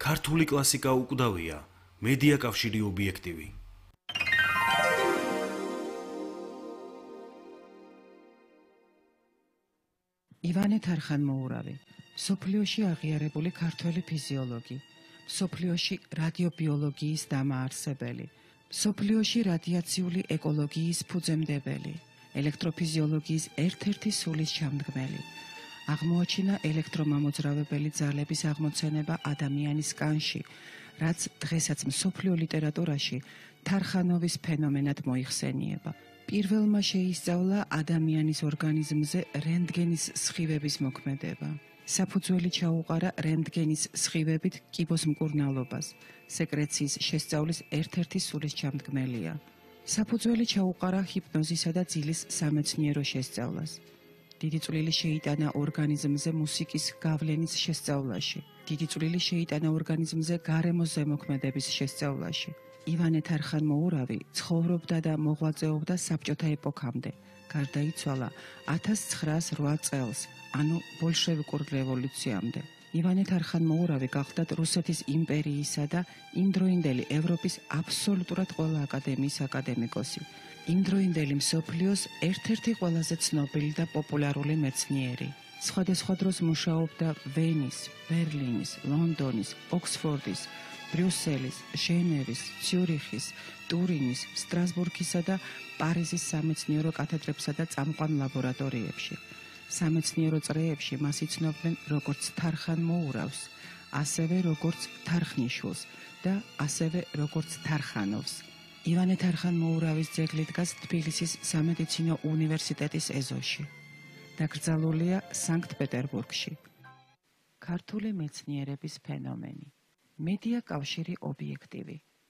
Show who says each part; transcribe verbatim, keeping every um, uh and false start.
Speaker 1: ქართული კლასიკა უკვდავია, მედია კავშირი ობიექტივი.
Speaker 2: ივანე თარხანმოურავი, მსოფლიოში აღიარებული ქართველი ფიზიოლოგი, მსოფლიოში რადიობიოლოგიის დამაარსებელი, მსოფლიოში რადიაციული ეკოლოგიის ფუძემდებელი, ელექტროფიზიოლოგიის ერთ-ერთი სულისჩამდგმელი. აღმოაჩინა ელექტრომამოძრავებელი ძალების აღმოცენება ადამიანის კანში, რაც დღესაც მსოფლიო ლიტერატურაში თარხანოვის ფენომენად მოიხსენიება. პირველმა შეისწავლა ადამიანის ორგანიზმზე რენტგენის სხივების მოქმედება. საფუძველი ჩაუყარა რენტგენის სხივებით კიბოს მკურნალობას, სეკრეციის შესწავლის ერთ-ერთი სულისჩამდგმელია. საფუძველი ჩაუყარა ჰიპნოზისა და ძილის სამეცნიერო შესწავლას. დიდი წვლილი შეიტანა ორგანიზმზე მუსიკის გავლენის შესწავლაში. დიდი წვლილი შეიტანა ორგანიზმზე გარემოს ზემოქმედების შესწავლაში. ივანე თარხანმოურავი ცხოვრობდა და მოღვაწეობდა საბჭოთა ეპოქამდე. გარდაიცვალა ათას ცხრაას რვა წელს, ანუ ბოლშევიკურ რევოლუციამდე. ივანე თარხანმოურავი გახლდათ რუსეთის იმპერიისა და იმდროინდელი ევროპის აბსოლუტურად ყველა აკადემიის აკადემიკოსი. იმდროინდელი მსოფლიოს ერთ-ერთი ყველაზე ცნობილი და პოპულარული მეცნიერი. სხვადასხვა დროს მუშაობდა ვენის, ბერლინის, ლონდონის, ოქსფორდის, ბრიუსელის, ჟენევის, ციურიხის, ტურინის, სტრასბურგისა და პარიზის სამეცნიერო კათედრებსა და წამყვან ლაბორატორიებში. სამეცნიერო წრეებში მას იცნობდნენ როგორც თარხანმოურავს, ასევე როგორც თარხნიშვილს და ასევე როგორც თარხანოვს. ივანე თარხანმოურავის ძეგლი დგას თბილისის სამედიცინო უნივერსიტეტის ეზოში. დაკრძალულია სანქტ-პეტერბურგში. ქართული მეცნიერების ფენომენი. მედია კავშირი ობიექტივი.